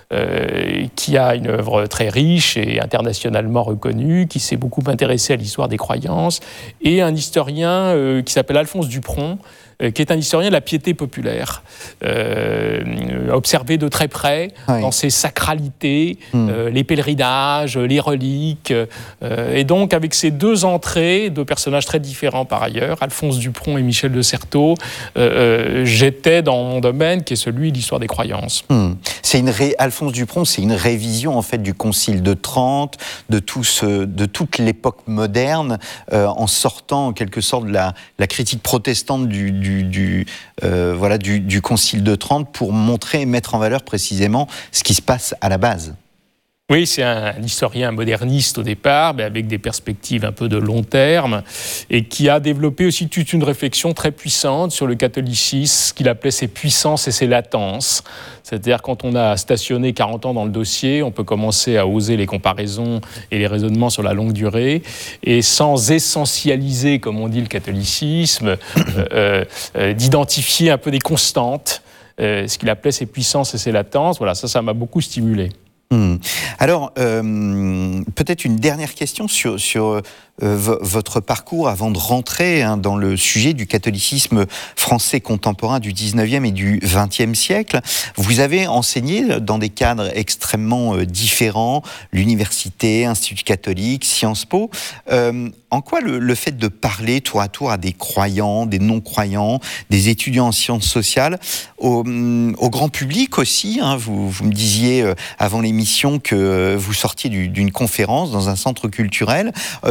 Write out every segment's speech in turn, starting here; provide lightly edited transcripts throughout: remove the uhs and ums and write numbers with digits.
qui a une œuvre très riche et internationalement reconnue, qui s'est beaucoup intéressé à l'histoire des croyances, et un historien qui s'appelle Alphonse Dupron, qui est un historien de la piété populaire, observé de très près dans ses sacralités, les pèlerinages, les reliques. Et donc, avec ces deux entrées, deux personnages très différents par ailleurs, Alphonse Dupron et Michel de Certeau, j'étais dans mon domaine qui est celui de l'histoire des croyances. Alphonse Dupron, c'est une révision en fait du Concile de Trente, de toute l'époque moderne, en sortant en quelque sorte de la critique protestante du Concile de Trente pour montrer et mettre en valeur précisément ce qui se passe à la base. Oui, c'est un historien moderniste au départ, mais avec des perspectives un peu de long terme, et qui a développé aussi toute une réflexion très puissante sur le catholicisme, ce qu'il appelait ses puissances et ses latences. C'est-à-dire, quand on a stationné 40 ans dans le dossier, on peut commencer à oser les comparaisons et les raisonnements sur la longue durée, et sans essentialiser, comme on dit, le catholicisme, d'identifier un peu des constantes, ce qu'il appelait ses puissances et ses latences. Voilà, ça m'a beaucoup stimulé. Alors, peut-être une dernière question sur votre parcours avant de rentrer dans le sujet du catholicisme français contemporain du 19e et du 20e siècle. Vous avez enseigné dans des cadres extrêmement différents, l'université, Institut catholique, Sciences Po. En quoi le fait de parler tour à tour à des croyants, des non-croyants, des étudiants en sciences sociales, au grand public aussi, vous me disiez avant l'émission que vous sortiez d'une conférence dans un centre culturel,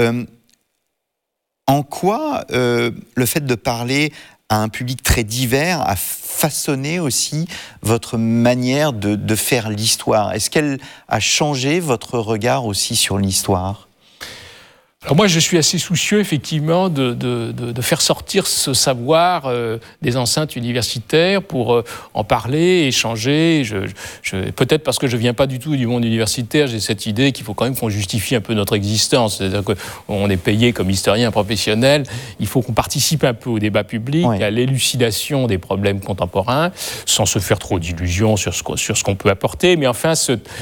en quoi le fait de parler à un public très divers a façonné aussi votre manière de faire l'histoire? Est-ce qu'elle a changé votre regard aussi sur l'histoire? Alors moi, je suis assez soucieux, effectivement, de faire sortir ce savoir des enceintes universitaires pour en parler, échanger. Peut-être parce que je ne viens pas du tout du monde universitaire, j'ai cette idée qu'il faut quand même qu'on justifie un peu notre existence. C'est-à-dire qu'on est payé comme historien professionnel, il faut qu'on participe un peu au débat public, à l'élucidation des problèmes contemporains, sans se faire trop d'illusions sur ce qu'on peut apporter. Mais enfin,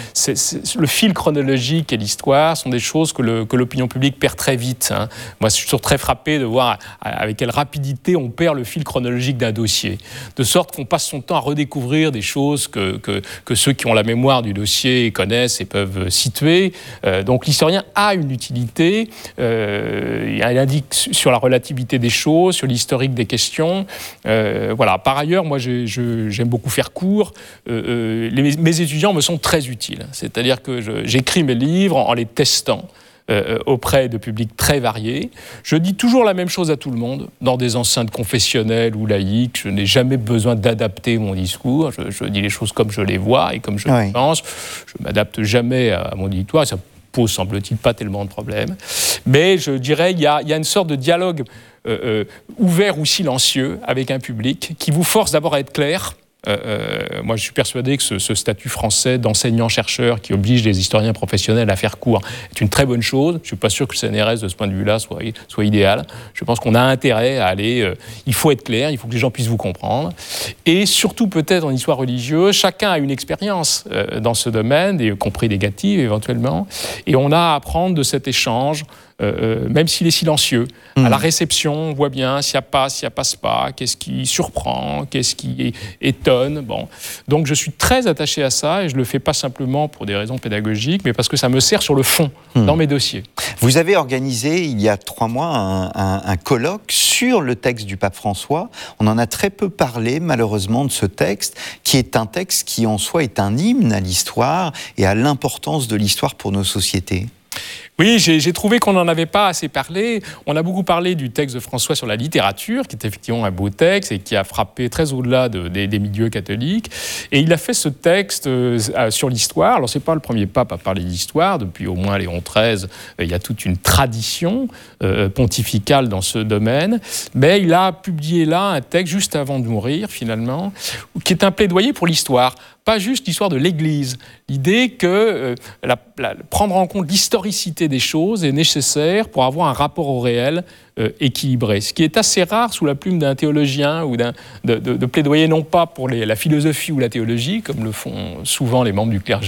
le fil chronologique et l'histoire sont des choses que l'opinion publique perd très vite. Moi, je suis toujours très frappé de voir avec quelle rapidité on perd le fil chronologique d'un dossier. De sorte qu'on passe son temps à redécouvrir des choses que ceux qui ont la mémoire du dossier connaissent et peuvent situer. Donc l'historien a une utilité. Il indique sur la relativité des choses, sur l'historique des questions. Voilà. Par ailleurs, moi, j'aime beaucoup faire cours. Mes étudiants me sont très utiles. C'est-à-dire que j'écris mes livres en les testant auprès de publics très variés. Je dis toujours la même chose à tout le monde, dans des enceintes confessionnelles ou laïques. Je n'ai jamais besoin d'adapter mon discours. Je dis les choses comme je les vois et comme je les pense. Je ne m'adapte jamais à mon auditoire. Ça pose, semble-t-il, pas tellement de problèmes. Mais je dirais qu'il y a une sorte de dialogue ouvert ou silencieux avec un public qui vous force d'abord à être clair. Moi, je suis persuadé que ce statut français d'enseignant-chercheur qui oblige les historiens professionnels à faire cours est une très bonne chose. Je ne suis pas sûr que le CNRS, de ce point de vue-là, soit idéal. Je pense qu'on a intérêt à aller... il faut être clair, il faut que les gens puissent vous comprendre. Et surtout, peut-être en histoire religieuse, chacun a une expérience dans ce domaine, y compris négative éventuellement, et on a à apprendre de cet échange, même s'il est silencieux. À la réception, on voit bien s'il y a passe, s'il n'y a passe pas, qu'est-ce qui surprend, qu'est-ce qui étonne. Bon. Donc je suis très attaché à ça et je ne le fais pas simplement pour des raisons pédagogiques, mais parce que ça me sert sur le fond, dans mes dossiers. Vous avez organisé il y a 3 mois un colloque sur le texte du pape François. On en a très peu parlé malheureusement de ce texte, qui est un texte qui en soi est un hymne à l'histoire et à l'importance de l'histoire pour nos sociétés. Oui, j'ai trouvé qu'on n'en avait pas assez parlé. On a beaucoup parlé du texte de François sur la littérature, qui est effectivement un beau texte et qui a frappé très au-delà des milieux catholiques. Et il a fait ce texte sur l'histoire. Alors, ce n'est pas le premier pape à parler d'histoire. Depuis au moins Léon XIII, il y a toute une tradition pontificale dans ce domaine. Mais il a publié là un texte juste avant de mourir, finalement, qui est un plaidoyer pour l'histoire. Pas juste l'histoire de l'Église. L'idée que prendre en compte l'historicité des choses est nécessaire pour avoir un rapport au réel équilibré. Ce qui est assez rare sous la plume d'un théologien ou de plaidoyer non pas pour la philosophie ou la théologie, comme le font souvent les membres du clergé,